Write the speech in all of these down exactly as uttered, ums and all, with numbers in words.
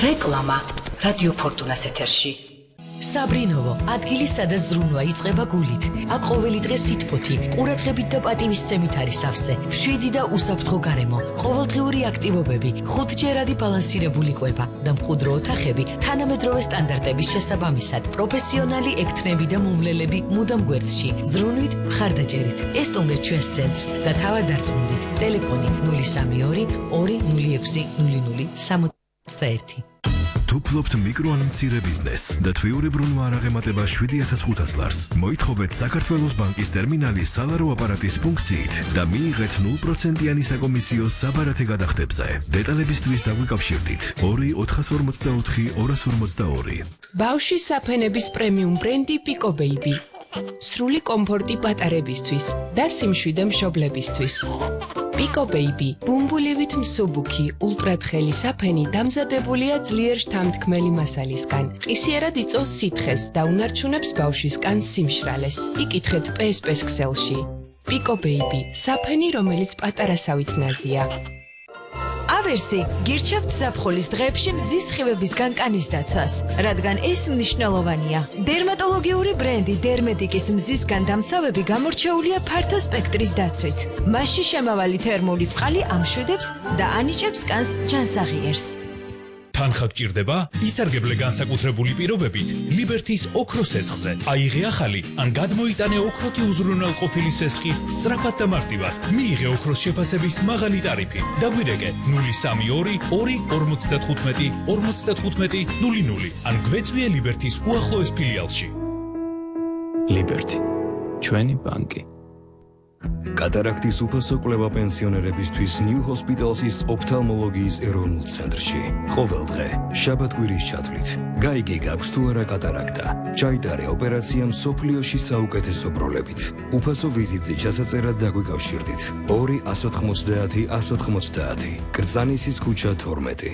რეკლამა რადიო ფორტუნას ეთერში. საბრინოვო, ადგილი სადაც ზრუნვა იწყება გულით. აქ ყოველი დღე სითბოთი, ყურადღებით და პატივისცემით არის სავსე. მშვიდი და უსაფრთხო გარემო, ყოველდღიური აქტივობები, ხუთჯერადი ბალანსირებული კვება და მყუდრო ოთახები თანამედროვე სტანდარტების შესაბამისად. პროფესიონალი ექთნები და მომლელები მუდამ გვერდში. ზრუნვით, მხარდაჭერით. ესტუმრეთ ჩვენს ცენტრს და თავად დარწმუნდით. ტელეფონი ნული სამი ორი ორი ნული ექვსი ნული ნული სამოცდაერთი. თუ ფლობთ მიკრო ან მცირე ბიზნესს და თვიურებრუნვა არ აღემატება შვიდი ათას ხუთას ლარს, მოითხოვეთ საქართველოს ბანკის ტერმინალის სალარო აპარატის ფუნქციით და მიიღეთ ნულ პროცენტიანი საკომისიო საბარათე გადახდებზე. დეტალებისთვის დაგვიკავშირდით ორი ოთხას ორმოცდაოთხი ორას ორმოცდაორი. ბავშვის საფენების პრემიუმ ბრენდი Pico Baby. სრული კომფორტი პატარებისთვის და სიმშვიდე მშობლებისთვის. Pico Baby, ბუმბულივით მსუბუქი, ულტრათხელი საფენი დამზადებულია ძლიერ შთამთქმელი მასალისგან. ყისიერად იწვევს სითხეს და უნარჩუნებს ბავშვის კანს სიმშრალეს. იკითხეთ პე ეს პე-ს ქსელში. Pico Baby, საფენი, რომელიც პატარასავით ნაზია. ავერსი გირჩევთ ზაფხულის დღეებში მზის სხივებისგან კანის დაცვას, რადგან ეს მნიშვნელოვანია. დერმატოლოგიური ბრენდი დერმეტიკის მზისგან დამცავები გამორჩეულია ფართო სპექტრის დაცვით. მასში შემავალი თერმული წყალი ამშვიდებს და ანიჭებს კანს ჯანსაღიერს. თანხა გჭირდება? ისარგებლე განსაკუთრებული პირობებით ლიბერთის ოქროს სესხზე. აიღე ახალი ან გადმოიტანე ოქროთი უზრუნველყოფილი სესხი სწრაფად და მარტივად. მიიღე ოქროს შეფასების მაღალი ტარიფი. დაგვირეკე ნული სამი ორი ორი ორმოცდათხუთმეტი ორმოცდათხუთმეტი ნული ნული ან გვეწვიე ლიბერთის უახლოეს ფილიალში. ლიბერთი, ჩვენი ბანკი. კატარაქტის უფასო კვლევა პენსიონერებისთვის ნიუ ჰოსპიტალსის ოფთალმოლოგიის ეროვნულ ცენტრში. ყოველ დღე, შაბათ-კვირის ჩათვლით. გაიგე გაქვს თუ არა კატარაქტა. ჩაიტარე ოპერაცია მსოფლიოში საუკეთესო პროლებით. უფასო ვიზიტზე ჩასაწერად დაგვიკავშირდით. ორი ათას ოთხმოცდაათი ათას ოთხმოცდაათი. კრწანისის ქუჩა თორმეტი.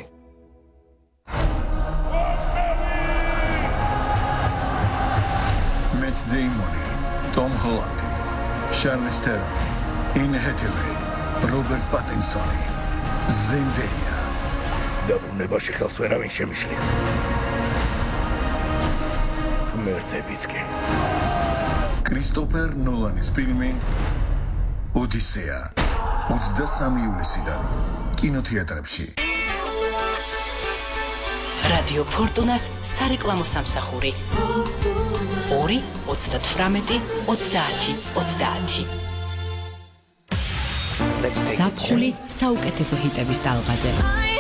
Matt Damon, Tom Holland, Charlize Theron, Anne Hathaway, Robert Pattinson, Zendaya. დაბრუნებაში ხელს ვერავინ შემიშლის. ღმერთებიც კი. კრისტოფერ ნოლანის ფილმი ოდისეა ოცდასამი ივლისიდან კინოთეატრებში. რადიო ფორტუნას სარეკლამო სამსახური ორი ოცდათვრამეტი ოცდაათი ოცდაათი. ზაფხული საუკეთესო ჰიტების ტალღაზე.